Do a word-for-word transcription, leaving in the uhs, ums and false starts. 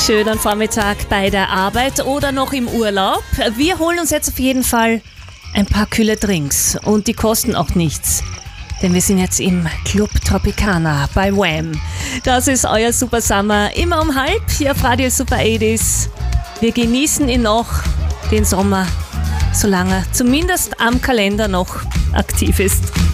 Schönen Vormittag bei der Arbeit oder noch im Urlaub. Wir holen uns jetzt auf jeden Fall ein paar kühle Drinks und die kosten auch nichts. Denn wir sind jetzt im Club Tropicana bei Wham. Das ist euer Super Summer, immer um halb hier auf Radio Super achtziger. Wir genießen ihn noch, den Sommer, solange er zumindest am Kalender noch aktiv ist.